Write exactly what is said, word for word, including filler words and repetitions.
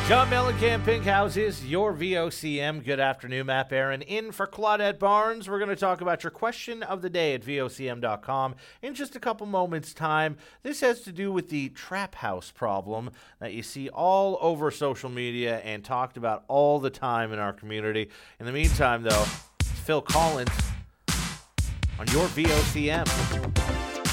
John Mellencamp, Pink Houses, your V O C M. Good afternoon, Matt Barron. In for Claudette Barnes. We're going to talk about your question of the day at V O C M dot com in just a couple moments' time. This has to do with the trap house problem that you see all over social media and talked about all the time in our community. In the meantime, though, it's Phil Collins on your V O C M.